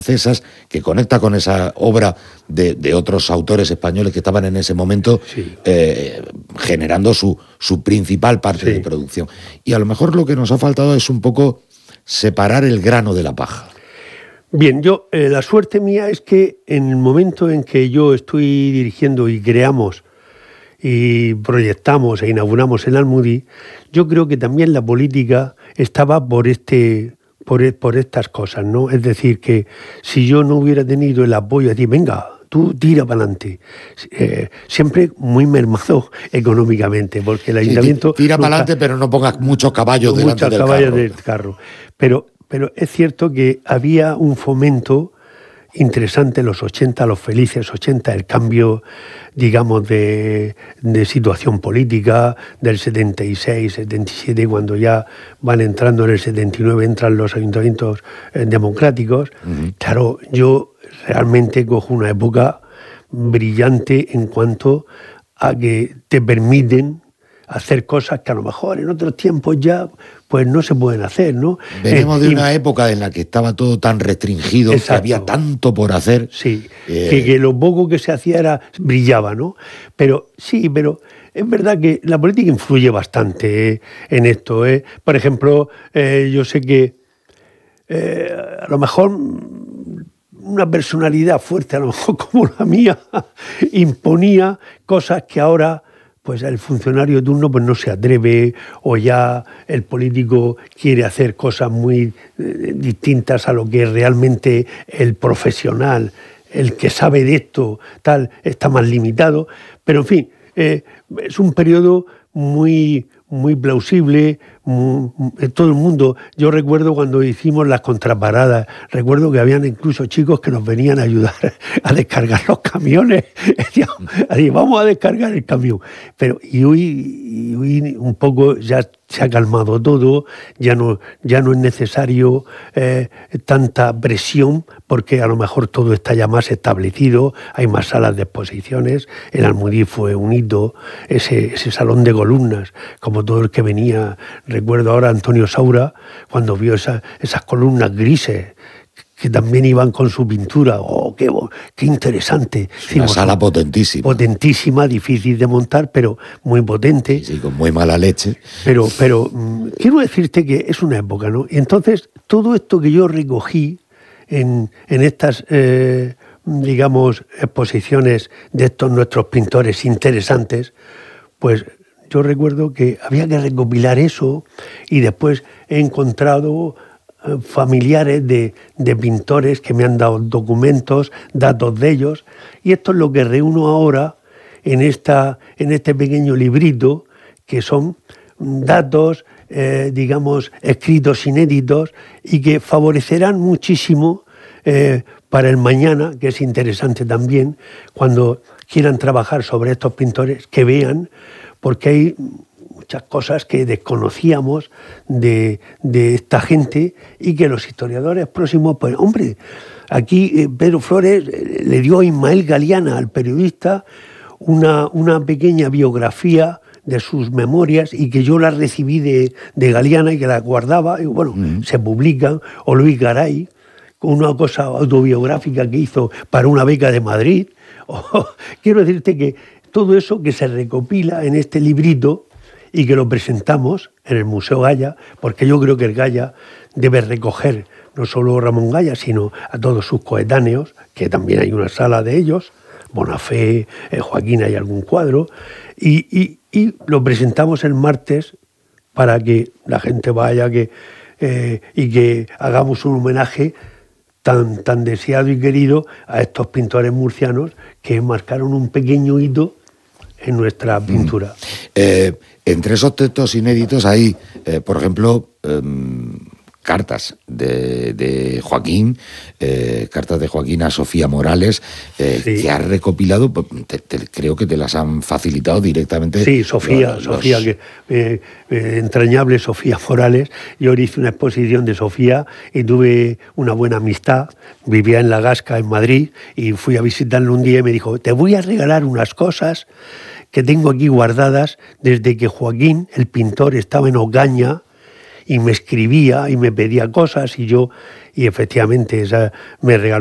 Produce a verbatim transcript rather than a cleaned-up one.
francesas, que conecta con esa obra de, de otros autores españoles que estaban en ese momento Sí. eh, generando su, su principal parte Sí. de producción. Y a lo mejor lo que nos ha faltado es un poco separar el grano de la paja. Bien, yo, eh, la suerte mía es que en el momento en que yo estoy dirigiendo y creamos y proyectamos e inauguramos el Almudí, yo creo que también la política estaba por este por, e- por estas cosas, ¿no? Es decir, que si yo no hubiera tenido el apoyo de decir, venga, tú tira para adelante, eh, siempre muy mermado económicamente, porque el Sí, ayuntamiento... tira nunca- para adelante, pero no pongas muchos caballos delante muchas del caballos carro. del carro. Pero, pero es cierto que había un fomento interesante en los ochenta, los felices ochenta, el cambio, digamos, de, de situación política del setenta y seis, setenta y siete, cuando ya van entrando en el setenta y nueve, entran los ayuntamientos eh, democráticos. Uh-huh. Claro, yo realmente cojo una época brillante en cuanto a que te permiten hacer cosas que a lo mejor en otros tiempos ya pues no se pueden hacer, ¿no? Venimos Eh, de y- una época en la que estaba todo tan restringido, Exacto. que había tanto por hacer. Sí, Eh, que, que lo poco que se hacía era brillaba, ¿no? Pero sí, pero es verdad que la política influye bastante eh, en esto. eh. Por ejemplo, eh, yo sé que eh, a lo mejor mm, una personalidad fuerte, a lo mejor como la mía, imponía cosas que ahora pues el funcionario de turno pues no se atreve, o ya el político quiere hacer cosas muy eh, distintas a lo que realmente el profesional, el que sabe de esto, tal, está más limitado. Pero en fin, eh, es un periodo muy, muy plausible, muy, todo el mundo. Yo recuerdo cuando hicimos las contraparadas, recuerdo que habían incluso chicos que nos venían a ayudar a descargar los camiones. Decíamos, vamos a descargar el camión. Pero y hoy, y hoy un poco ya se ha calmado todo, ya no, ya no es necesario eh, tanta presión, porque a lo mejor todo está ya más establecido, hay más salas de exposiciones. El Almudí fue un hito, ese, ese salón de columnas, como todo el que venía. Recuerdo ahora a Antonio Saura, cuando vio esa, esas columnas grises, que también iban con su pintura. ¡Oh, qué, qué interesante! Una sala potentísima. Potentísima, difícil de montar, pero muy potente. Sí, sí, con muy mala leche. Pero, pero mmm, quiero decirte que es una época, ¿no? Y entonces, todo esto que yo recogí en, en estas, eh, digamos, exposiciones de estos nuestros pintores interesantes, pues yo recuerdo que había que recopilar eso, y después he encontrado familiares de, de pintores que me han dado documentos, datos de ellos, y esto es lo que reúno ahora en, esta, en este pequeño librito, que son datos, eh, digamos, escritos inéditos, y que favorecerán muchísimo eh, para el mañana, que es interesante también, cuando quieran trabajar sobre estos pintores, que vean, porque hay muchas cosas que desconocíamos de, de esta gente, y que los historiadores próximos, pues hombre, aquí eh, Pedro Flores eh, le dio a Ismael Galiana, al periodista, una, una pequeña biografía de sus memorias, y que yo la recibí de, de Galiana y que la guardaba, y bueno, mm. se publican. O Luis Garay, con una cosa autobiográfica que hizo para una beca de Madrid. O, quiero decirte que todo eso que se recopila en este librito, y que lo presentamos en el Museo Gaya, porque yo creo que el Gaya debe recoger no solo a Ramón Gaya, sino a todos sus coetáneos, que también hay una sala de ellos, Bonafé, eh, Joaquín, hay algún cuadro, y, y, y lo presentamos el martes para que la gente vaya que, eh, y que hagamos un homenaje tan, tan deseado y querido a estos pintores murcianos que marcaron un pequeño hito en nuestra pintura. Mm. Eh, entre esos textos inéditos hay, eh, por ejemplo, eh, cartas de, de Joaquín, eh, cartas de Joaquín a Sofía Morales, eh, sí. que has recopilado, te, te, creo que te las han facilitado directamente. Sí, Sofía, los, Sofía, los... que eh, eh, entrañable Sofía Morales. Yo hice una exposición de Sofía y tuve una buena amistad. Vivía en La Gasca, en Madrid, y fui a visitarlo un día y me dijo, te voy a regalar unas cosas que tengo aquí guardadas desde que Joaquín, el pintor, estaba en Ocaña, y me escribía y me pedía cosas y yo, y efectivamente esa me regaló